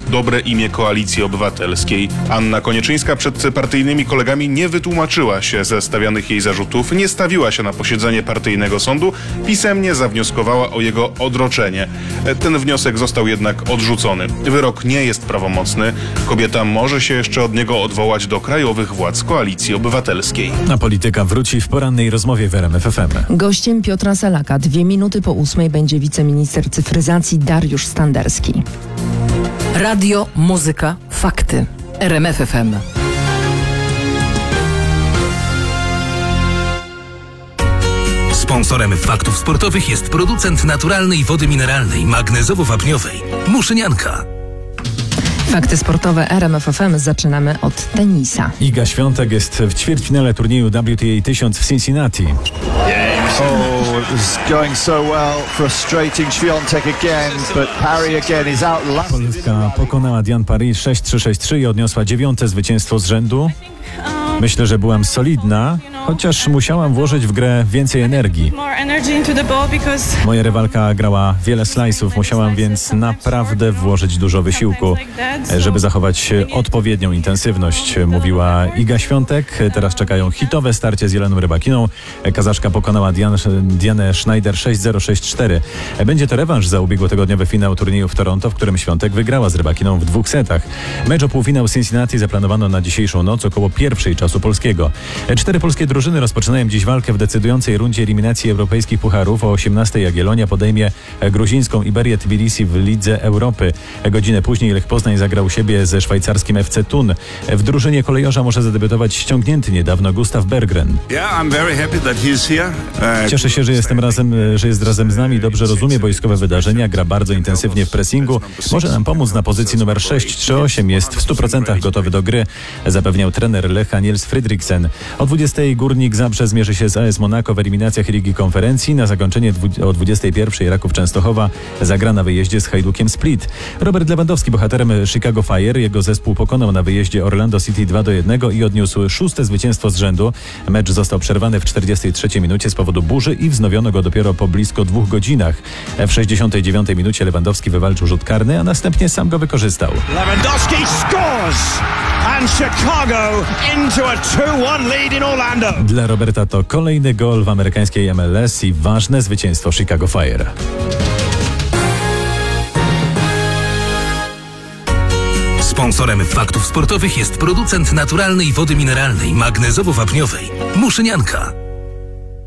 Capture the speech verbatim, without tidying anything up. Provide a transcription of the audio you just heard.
dobre imię Koalicji Obywatelskiej. Anna Konieczyńska przed partyjnymi kolegami nie wytłumaczyła się ze stawianych jej zarzutów, nie stawiła się na posiedzenie partyjnego sądu, pisemnie zawnioskowała o jego odroczenie. Ten wniosek został jednak odrzucony. Wyrok nie jest prawomocny. Kobieta może się jeszcze od niego odwołać do krajowych władz Koalicji Obywatelskiej. A polityka wróci w porannej rozmowie w R M F F M. Gościem Piotra Selaka dwie minuty po ósmej będzie wiceminister cyfryzacji Dariusz Standerski. Radio, muzyka, fakty. R M F F M. Sponsorem Faktów Sportowych jest producent naturalnej wody mineralnej, magnezowo-wapniowej Muszynianka. Fakty sportowe R M F F M. Zaczynamy od tenisa. Iga Świątek jest w ćwierćfinale turnieju W T A tysiąc w Cincinnati. Oh, it was going so well. Frustrating Świątek again, but Parry again is out. Polska pokonała Diane Paris sześć trzy sześć trzy i odniosła dziewiąte zwycięstwo z rzędu. Myślę, że byłam solidna, chociaż musiałam włożyć w grę więcej energii. Moja rywalka grała wiele slajdów, musiałam więc naprawdę włożyć dużo wysiłku, żeby zachować odpowiednią intensywność, mówiła Iga Świątek. Teraz czekają hitowe starcie z Jeleną Rybakiną. Kazaszka pokonała Dianę, Dianę Schneider sześć zero sześć cztery. Będzie to rewanż za ubiegłotygodniowy finał turnieju w Toronto, w którym Świątek wygrała z Rybakiną w dwóch setach. Mecz o półfinał Cincinnati zaplanowano na dzisiejszą noc około pierwszej czasu polskiego. Cztery polskie drużyny rozpoczynają dziś walkę w decydującej rundzie eliminacji europejskich pucharów. O osiemnastej Jagiellonia podejmie gruzińską Iberię Tbilisi w Lidze Europy. Godzinę później Lech Poznań zagrał u siebie ze szwajcarskim F C Thun. W drużynie kolejorza może zadebiutować ściągnięty niedawno Gustav Berggren. Cieszę się, że jestem razem, że jest razem z nami, dobrze rozumie wojskowe wydarzenia, gra bardzo intensywnie w pressingu. Może nam pomóc na pozycji numer sześć czy osiem. Jest w stu procentach gotowy do gry, zapewniał trener Lecha Niels Fridriksen. O dwudziestej Górnik Zabrze zmierzy się z A S Monaco w eliminacjach Ligi Konferencji. Na zakończenie o dwudziestej pierwszej Raków Częstochowa zagra na wyjeździe z Hajdukiem Split. Robert Lewandowski, bohaterem Chicago Fire. Jego zespół pokonał na wyjeździe Orlando City dwa do jednego i odniósł szóste zwycięstwo z rzędu. Mecz został przerwany w czterdziestej trzeciej minucie z powodu burzy i wznowiono go dopiero po blisko dwóch godzinach. W sześćdziesiątej dziewiątej minucie Lewandowski wywalczył rzut karny, a następnie sam go wykorzystał. Lewandowski scores and Chicago into a two one lead in Orlando. Dla Roberta to kolejny gol w amerykańskiej M L S i ważne zwycięstwo Chicago Fire. Sponsorem Faktów Sportowych jest producent naturalnej wody mineralnej, magnezowo-wapniowej Muszynianka.